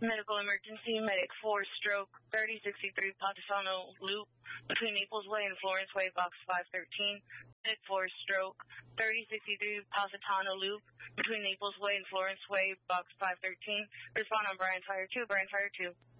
Medical emergency, Medic 4, stroke, 3063 Positano Loop, between Naples Way and Florence Way, box 513. Medic 4, stroke, 3063 Positano Loop, between Naples Way and Florence Way, box 513. Respond on Bryan Fire 2, Bryan Fire 2.